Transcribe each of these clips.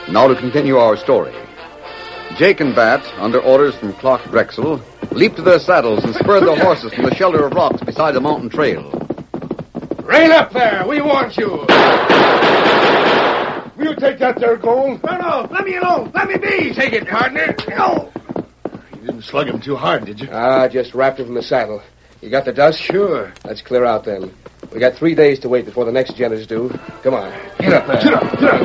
Now to continue our story. Jake and Bat, under orders from Clark Drexel, leaped to their saddles and spurred their horses from the shelter of rocks beside the mountain trail. Rein up there! We want you! Will you take that there gold? No, let me alone! Let me be! Take it, partner! No! You didn't slug him too hard, did you? Just wrapped him from the saddle. You got the dust? Sure. Let's clear out then. We got 3 days to wait before the next gen is due. Come on. Get up there. Get up.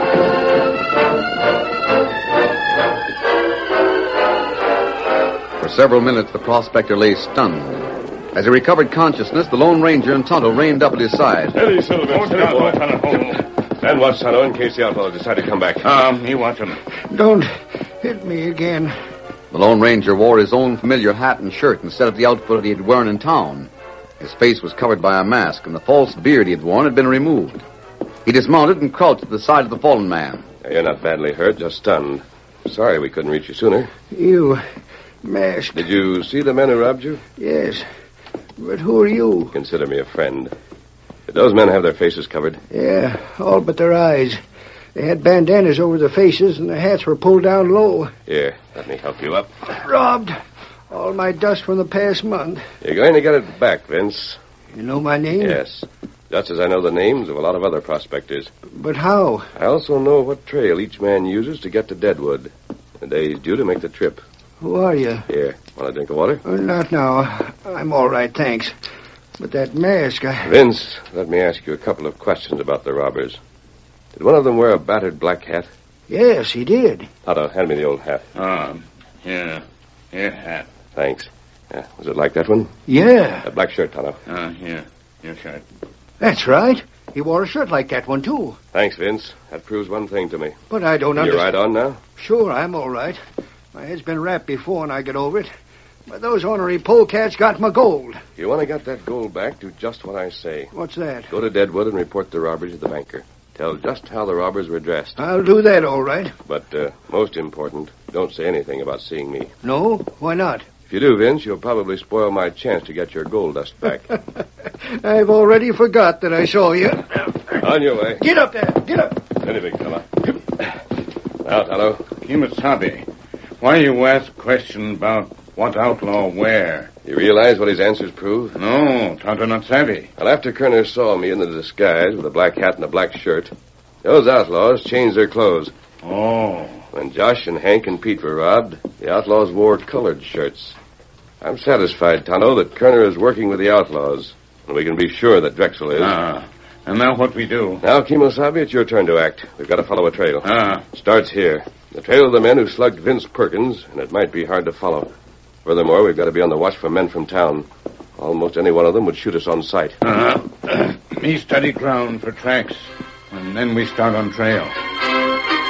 For several minutes, the prospector lay stunned. As he recovered consciousness, the Lone Ranger and Tonto reined up at his side. Steady, Silver. Steady, boy. Stand watch, Tonto, in case the outlaws decide to come back. Me watch him. Don't hit me again. The Lone Ranger wore his own familiar hat and shirt instead of the outfit he had worn in town. His face was covered by a mask, and the false beard he had worn had been removed. He dismounted and crouched at the side of the fallen man. You're not badly hurt, just stunned. Sorry we couldn't reach you sooner. You masked. Did you see the men who robbed you? Yes. But who are you? Consider me a friend. Did those men have their faces covered? Yeah, all but their eyes. They had bandanas over their faces, and their hats were pulled down low. Here, let me help you up. Robbed. All my dust from the past month. You're going to get it back, Vince. You know my name? Yes. Just as I know the names of a lot of other prospectors. But how? I also know what trail each man uses to get to Deadwood. The day he's due to make the trip. Who are you? Here, want a drink of water? Not now. I'm all right, thanks. But that mask, Vince, let me ask you a couple of questions about the robbers. Did one of them wear a battered black hat? Yes, he did. Tonto, hand me the old hat. Here. Here, hat. Thanks. Was it like that one? Yeah. That black shirt, Tonto. Here. Your shirt. That's right. He wore a shirt like that one, too. Thanks, Vince. That proves one thing to me. But I don't You're understand. right on now? Sure, I'm all right. My head's been wrapped before and I get over it. But those ornery polecats got my gold. If you want to get that gold back, do just what I say. What's that? Go to Deadwood and report the robbery to the banker. Tell just how the robbers were dressed. I'll do that, all right. But most important, don't say anything about seeing me. No? Why not? If you do, Vince, you'll probably spoil my chance to get your gold dust back. I've already forgot that I saw you. On your way. Get up there. Get up. Steady, big fella. Now, Tonto. Kemosabe, why you ask question about what outlaw where? You realize what his answers prove? No, Tonto not savvy. Well, after Kerner saw me in the disguise with a black hat and a black shirt, those outlaws changed their clothes. Oh. When Josh and Hank and Pete were robbed, the outlaws wore colored shirts. I'm satisfied, Tonto, that Kerner is working with the outlaws, and we can be sure that Drexel is. And now what we do? Now, Kemosabe, it's your turn to act. We've got to follow a trail. Starts here. The trail of the men who slugged Vince Perkins, and it might be hard to follow. Furthermore, we've got to be on the watch for men from town. Almost any one of them would shoot us on sight. Me study ground for tracks, and then we start on trail.